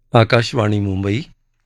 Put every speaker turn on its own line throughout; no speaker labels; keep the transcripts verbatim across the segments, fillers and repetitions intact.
आकाशवाणी मुंबई.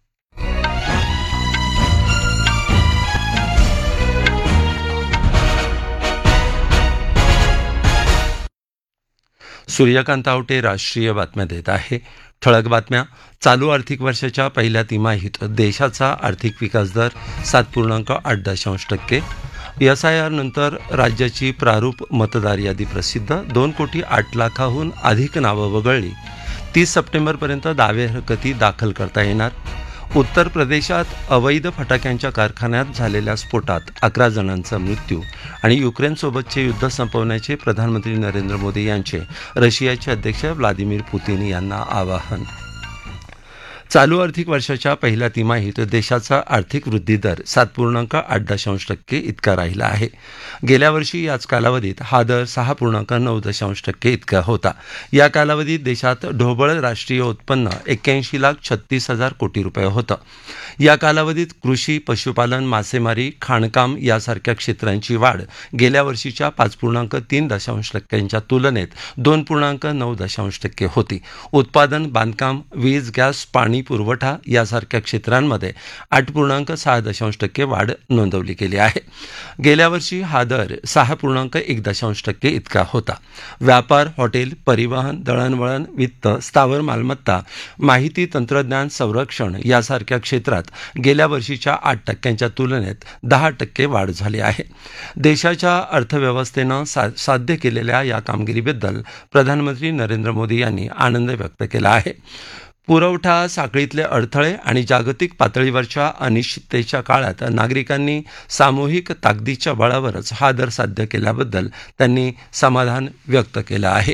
सूर्यकांत आवटे राष्ट्रीय बातम्या देत आहे. ठळक बातम्या. चालू आर्थिक वर्षाच्या पहिल्या तिमाहीत देशाचा आर्थिक विकास दर सात पूर्णांक आठ दशांश टक्के. एस आय आर नंतर राज्याची प्रारूप मतदार यादी प्रसिद्ध. दोन कोटी आठ लाखाहून अधिक नावं वगळली. तीस सप्टेंबरपर्यंत दावे हरकती दाखल करता येणार. उत्तर प्रदेशात अवैध फटाक्यांच्या कारखान्यात झालेल्या स्फोटात अकरा जणांचा मृत्यू आणि युक्रेनसोबतचे युद्ध संपवण्याचे प्रधानमंत्री नरेंद्र मोदी यांचे रशियाचे अध्यक्ष व्लादिमीर पुतिन यांना आवाहन. चालू आर्थिक वर्षाच्या पहिल्या तिमाहीत देशाचा आर्थिक वृद्धी दर सात पूर्णांक आठ दशांश टक्के इतका राहिला आहे. गेल्या वर्षी याच कालावधीत हा दर सहा पूर्णांक नऊ दशांश टक्के इतका होता. या कालावधीत देशात ढोबळ राष्ट्रीय उत्पन्न एक्क्याऐंशी लाख छत्तीस हजार कोटी रुपये होतं. या कालावधीत कृषी, पशुपालन, मासेमारी, खाणकाम यासारख्या क्षेत्रांची वाढ गेल्या वर्षीच्या पाच पूर्णांक तीन दशांश टक्क्यांच्या तुलनेत दोन पूर्णांक नऊ दशांश टक्के होती. उत्पादन, बांधकाम, वीज, गॅस, पाणी पुरवठा यासारख्या क्षेत्रांमध्ये आठ पूर्णांक सहा दशांश टक्के वाढ नोंदवली गेली आहे. गेल्या वर्षी हा दर सहा पूर्णांक एक दशांश टक्के इतका होता. व्यापार, हॉटेल, परिवहन, दळणवळण, वित्त, स्थावर मालमत्ता, माहिती तंत्रज्ञान, संरक्षण यासारख्या क्षेत्रात गेल्या वर्षीच्या आठ टक्क्यांच्या तुलनेत दहा टक्के वाढ झाली आहे. देशाच्या अर्थव्यवस्थेनं सा साध्य केलेल्या या कामगिरीबद्दल प्रधानमंत्री नरेंद्र मोदी यांनी आनंद व्यक्त केला आहे. पुरवठा साखळीतले अडथळे आणि जागतिक पातळीवरच्या अनिश्चिततेच्या काळात नागरिकांनी सामूहिक ताकदीच्या बळावरच हा दर साध्य केल्याबद्दल त्यांनी समाधान व्यक्त केलं आहे.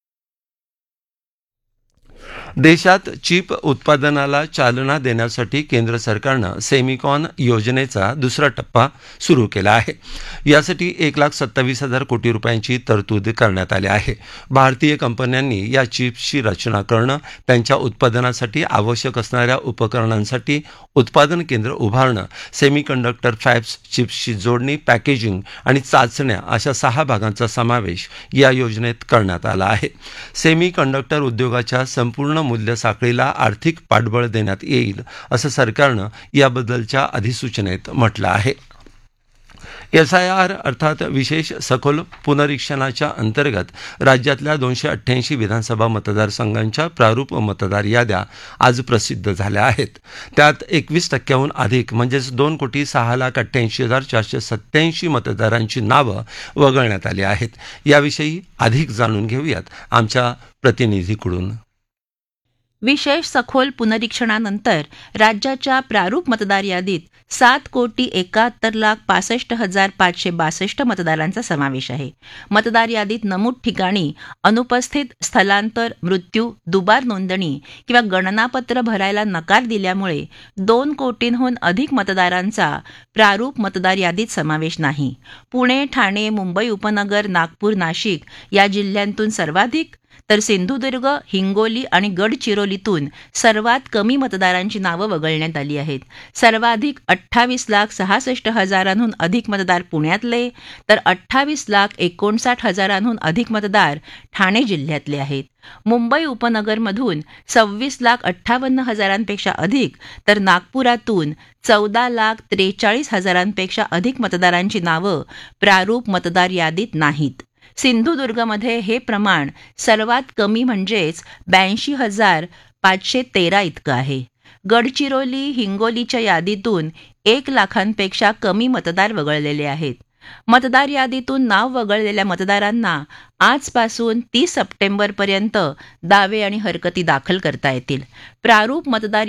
देशात चिप उत्पादनाला चालना देण्यासाठी केंद्र सरकारनं सेमिकॉन योजनेचा दुसरा टप्पा सुरू केला आहे. यासाठी एक लाख सत्तावीस हजार कोटी रुपयांची तरतूद करण्यात आली आहे. भारतीय कंपन्यांनी या चिप्सची रचना करणं, त्यांच्या उत्पादनासाठी आवश्यक असणाऱ्या उपकरणांसाठी उत्पादन केंद्र उभारणं, सेमीकंडक्टर फॅब्स, चिप्सची जोडणी, पॅकेजिंग आणि चाचण्या अशा सहा भागांचा समावेश या योजनेत करण्यात आला आहे. सेमीकंडक्टर उद्योगाच्या संपूर्ण मूल्य साखळीला आर्थिक पाठबळ देण्यात येईल असं सरकारनं याबद्दलच्या अधिसूचनेत म्हटलं आहे. एस आय आर अर्थात विशेष सखोल पुनरीक्षणाच्या अंतर्गत राज्यातल्या दोनशे अठ्ठ्याऐंशी विधानसभा मतदारसंघांच्या प्रारूप मतदार याद्या आज प्रसिद्ध झाल्या आहेत. त्यात एकवीस टक्क्याहून अधिक म्हणजेच दोन कोटी सहा लाख अठ्ठ्याऐंशी हजार चारशे सत्त्याऐंशी मतदारांची नावं वगळण्यात आली आहेत. याविषयी अधिक जाणून घेऊयात आमच्या प्रतिनिधीकडून.
विशेष सखोल पुनरीक्षणानंतर राज्याच्या प्रारूप मतदार यादीत सात कोटी एकाहत्तर लाख पासष्ट हजार पाचशे बासष्ट मतदारांचा समावेश आहे. मतदार यादीत नमूद ठिकाणी अनुपस्थित, स्थलांतर, मृत्यू, दुबार नोंदणी किंवा गणनापत्र भरायला नकार दिल्यामुळे दोन कोटींहून अधिक मतदारांचा प्रारूप मतदार यादीत समावेश नाही. पुणे, ठाणे, मुंबई उपनगर, नागपूर, नाशिक या जिल्ह्यांतून सर्वाधिक, तर सिंधुदुर्ग, हिंगोली आणि गडचिरोलीतून सर्वात कमी मतदारांची नावं वगळण्यात आली आहेत. सर्वाधिक अठ्ठावीस लाख सहासष्ट हजारांहून अधिक मतदार पुण्यातले, तर अठ्ठावीस लाख एकोणसाठ हजारांहून अधिक मतदार ठाणे जिल्ह्यातले आहेत. मुंबई उपनगरमधून सव्वीस लाख अठ्ठावन्न हजारांपेक्षा अधिक, तर नागपुरातून चौदा लाख त्रेचाळीस हजारांपेक्षा अधिक मतदारांची नावं प्रारूप मतदार यादीत नाहीत. सिंधुदुर्गमध्ये हे प्रमाण सर्वात कमी म्हणजेच ब्याऐंशी हजार पाचशे तेरा इतकं आहे. गडचिरोली, हिंगोलीच्या यादीतून एक लाखांपेक्षा कमी मतदार वगळलेले आहेत. मतदार यादीतून नाव वगळलेल्या मतदारांना आजपासून तीस सप्टेंबरपर्यंत दावे आणि हरकती दाखल करता येतील. प्रारूप मतदार